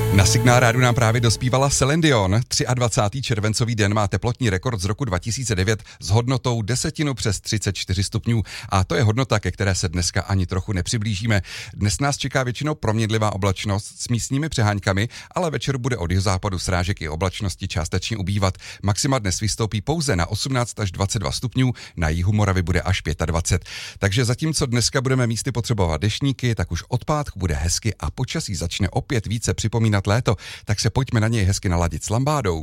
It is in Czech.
Na Signál rádu nám právě dospívala Celine Dion. 23. červencový den má teplotní rekord z roku 2009 s hodnotou 10 přes 34 stupňů. A to je hodnota, ke které se dneska ani trochu nepřiblížíme. Dnes nás čeká většinou proměnlivá oblačnost s místními přeháňkami, ale večer bude od jihozápadu srážek i oblačnosti částečně ubývat. Maxima dnes vystoupí pouze na 18 až 22 stupňů, na jihu Moravy bude až 25. Takže zatímco dneska budeme místy potřebovat deštníky, tak už od pátku bude hezky a počasí začne opět více připomínat léto, tak se pojďme na něj hezky naladit s lambádou.